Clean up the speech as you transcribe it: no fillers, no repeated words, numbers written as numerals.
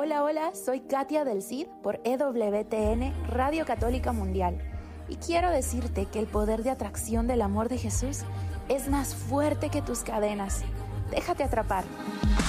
Hola, hola, soy Katia del Cid por EWTN, Radio Católica Mundial. Y quiero decirte que el poder de atracción del amor de Jesús es más fuerte que tus cadenas. Déjate atrapar.